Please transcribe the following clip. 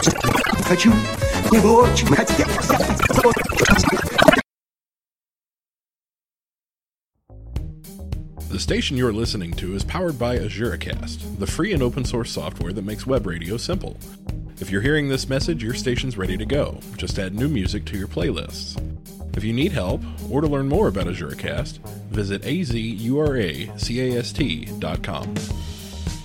Хочу, не очень хотел. The station you're listening to is powered by AzureCast, the free and open source software that makes web radio simple. If you're hearing this message, your station's ready to go. Just add new music to your playlists. If you need help, or to learn more about AzureCast, visit azuracast.com.